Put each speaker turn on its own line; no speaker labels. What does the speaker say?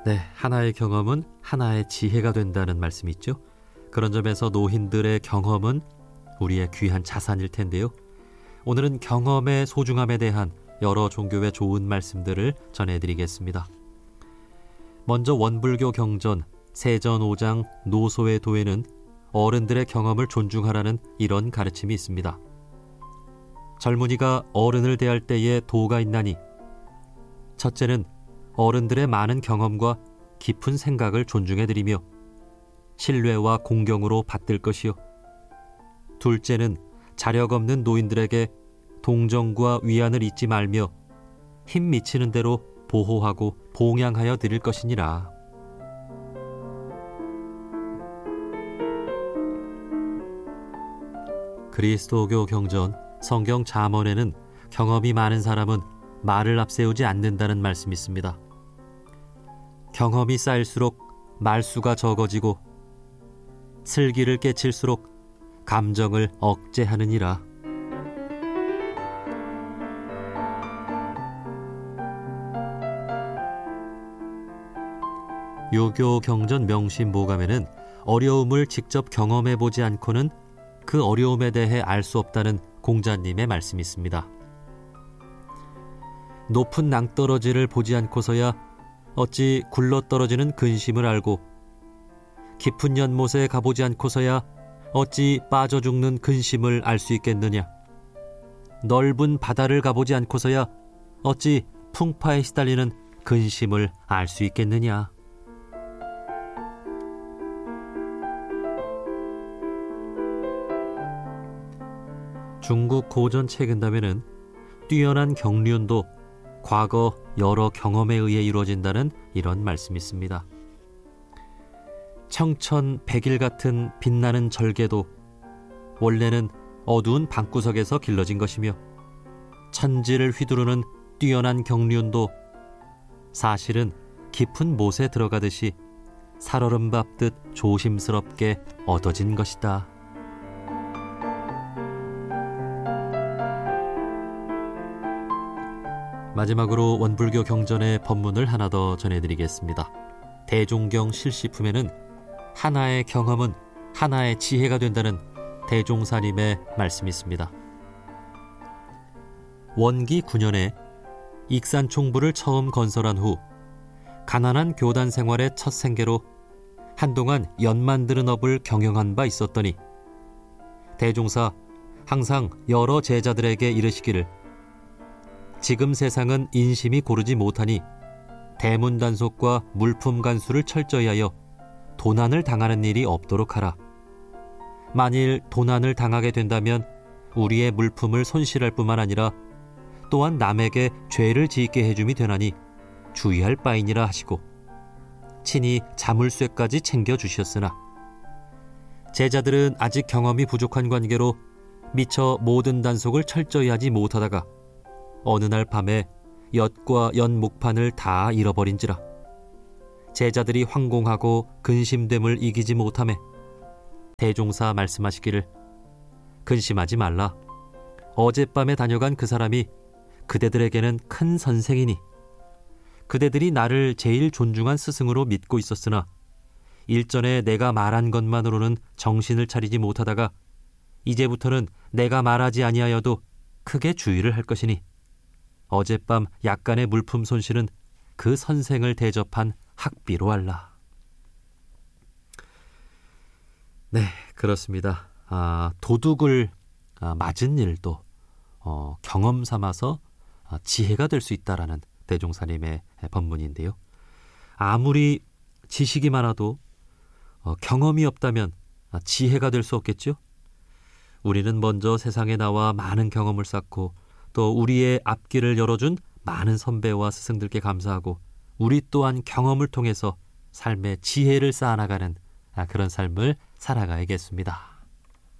네, 하나의 경험은 하나의 지혜가 된다는 말씀이 있죠. 그런 점에서 노인들의 경험은 우리의 귀한 자산일 텐데요. 오늘은 경험의 소중함에 대한 여러 종교의 좋은 말씀들을 전해드리겠습니다. 먼저 원불교 경전 세전 5장 노소의 도에는 어른들의 경험을 존중하라는 이런 가르침이 있습니다. 젊은이가 어른을 대할 때에 도가 있나니 첫째는 어른들의 많은 경험과 깊은 생각을 존중해드리며 신뢰와 공경으로 받들 것이요, 둘째는 자력 없는 노인들에게 동정과 위안을 잊지 말며 힘 미치는 대로 보호하고 봉양하여 드릴 것이니라. 그리스도교 경전 성경 잠언에는 경험이 많은 사람은 말을 앞세우지 않는다는 말씀이 있습니다. 경험이 쌓일수록 말수가 적어지고 슬기를 깨칠수록 감정을 억제하느니라. 유교 경전 명심보감에는 어려움을 직접 경험해보지 않고는 그 어려움에 대해 알 수 없다는 공자님의 말씀이 있습니다. 높은 낭떠러지를 보지 않고서야 어찌 굴러떨어지는 근심을 알고, 깊은 연못에 가보지 않고서야 어찌 빠져 죽는 근심을 알 수 있겠느냐. 넓은 바다를 가보지 않고서야 어찌 풍파에 시달리는 근심을 알 수 있겠느냐. 중국 고전 책은담에는 뛰어난 경륜도 과거 여러 경험에 의해 이루어진다는 이런 말씀이 있습니다. 청천백일 같은 빛나는 절개도 원래는 어두운 방구석에서 길러진 것이며, 천지를 휘두르는 뛰어난 경륜도 사실은 깊은 못에 들어가듯이 살얼음 밟듯 조심스럽게 얻어진 것이다. 마지막으로 원불교 경전의 법문을 하나 더 전해드리겠습니다. 대종경 실시품에는 하나의 경험은 하나의 지혜가 된다는 대종사님의 말씀이 있습니다. 원기 9년에 익산총부를 처음 건설한 후 가난한 교단 생활의 첫 생계로 한동안 연 만드는 업을 경영한 바 있었더니 대종사 항상 여러 제자들에게 이르시기를, 지금 세상은 인심이 고르지 못하니 대문단속과 물품 간수를 철저히 하여 도난을 당하는 일이 없도록 하라. 만일 도난을 당하게 된다면 우리의 물품을 손실할 뿐만 아니라 또한 남에게 죄를 지게 해줌이 되나니 주의할 바이니라 하시고, 친히 자물쇠까지 챙겨주셨으나 제자들은 아직 경험이 부족한 관계로 미처 모든 단속을 철저히 하지 못하다가 어느 날 밤에 엿과 연 목판을 다 잃어버린지라 제자들이 황공하고 근심됨을 이기지 못하매 대종사 말씀하시기를, 근심하지 말라. 어젯밤에 다녀간 그 사람이 그대들에게는 큰 선생이니 그대들이 나를 제일 존중한 스승으로 믿고 있었으나 일전에 내가 말한 것만으로는 정신을 차리지 못하다가 이제부터는 내가 말하지 아니하여도 크게 주의를 할 것이니 어젯밤 약간의 물품 손실은 그 선생을 대접한 학비로 할라. 네, 그렇습니다. 도둑을 맞은 일도 경험 삼아서 지혜가 될 수 있다라는 대종사님의 법문인데요. 아무리 지식이 많아도 경험이 없다면 지혜가 될 수 없겠죠. 우리는 먼저 세상에 나와 많은 경험을 쌓고 또 우리의 앞길을 열어준 많은 선배와 스승들께 감사하고 우리 또한 경험을 통해서 삶의 지혜를 쌓아나가는 그런 삶을 살아가야겠습니다.